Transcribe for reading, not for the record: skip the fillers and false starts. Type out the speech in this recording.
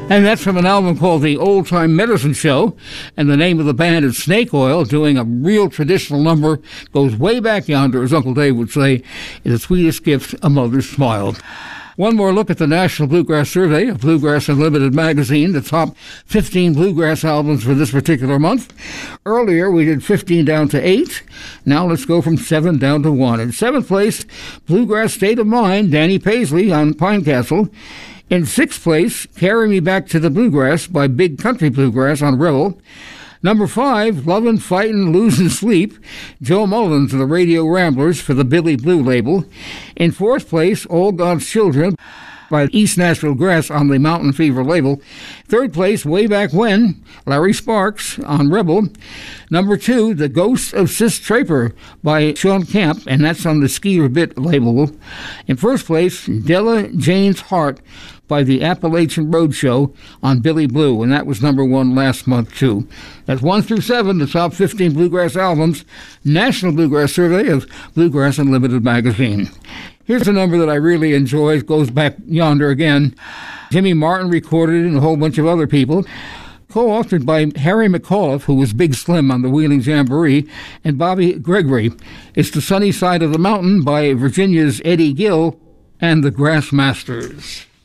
And that's from an album called The Old Time Medicine Show. And the name of the band is Snake Oil, doing a real traditional number. Goes way back yonder, as Uncle Dave would say, is the sweetest gift a mother's smile. One more look at the National Bluegrass Survey of Bluegrass Unlimited magazine, the top 15 bluegrass albums for this particular month. Earlier, we did 15 down to 8. Now let's go from 7 down to 1. In 7th place, Bluegrass State of Mind, Danny Paisley on Pine Castle. In 6th place, Carry Me Back to the Bluegrass by Big Country Bluegrass on Rebel. Number 5, Lovin', Fightin', Losin' Sleep, Joe Mullins of the Radio Ramblers for the Billy Blue label. In 4th place, All God's Children by East Nashville Grass on the Mountain Fever label. 3rd place, Way Back When, Larry Sparks on Rebel. Number 2, The Ghost of Sis Traper by Sean Camp, and that's on the Skier Bit label. In 1st place, Della Jane's Heart by the Appalachian Roadshow on Billy Blue, and that was number 1 last month, too. That's 1 through 7, the top 15 bluegrass albums, National Bluegrass Survey of Bluegrass Unlimited magazine. Here's a number that I really enjoy. It goes back yonder again. Jimmy Martin recorded it and a whole bunch of other people. Co-authored by Harry McAuliffe, who was Big Slim on the Wheeling Jamboree, and Bobby Gregory. It's The Sunny Side of the Mountain by Virginia's Eddie Gill and the Grassmasters.